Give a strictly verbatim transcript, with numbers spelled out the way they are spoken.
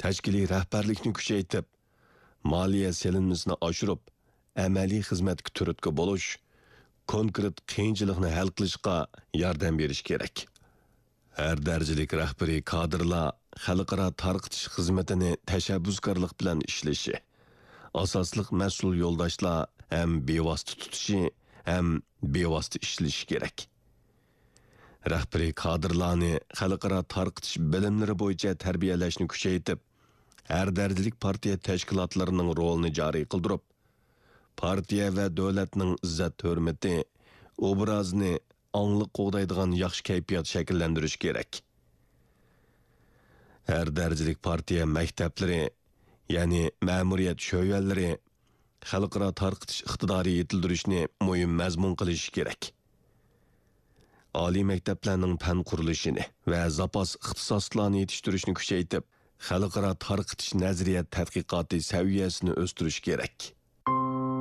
tashkiliy rahbarlikni kuchaytirib, moliya selinmasini oshirib, amaliy xizmatga turtki bo'lish, konkret qiyinchilikni hal qilishga yordam berish kerak. Har darajalik rahbariy kadrlar xalqaro tarqitish xizmatini tashabbuskorlik bilan ishlashi, asosliq mas'ul yo'ldoshlar ham bevosita tutishi, ham bevosita ishlashi kerak. Rahbariy kadrlarni xalqaro tarqitish bilimlari bo'yicha tarbiyalashni kuchaytirib, har darajalik partiya tashkilotlarining rolini joriy qildirib, partiya va davlatning izzat hurmati, obrazini angliq qo'g'daydigan yaxshi kayfiyat shakllantirish kerak. Har darajalik partiya maktablari, ya'ni ma'muriyat sho'yvallari xalqaro tarqitish iqtidori yetildirishni muhim mazmun qilish kerak. Oliy maktablarning fan qurilishini va zapas ixtisoslarni yetishtirishni kuchaytirib, xalqaro tarqitish nazariyat tadqiqoti saviyasini o'stirish kerak.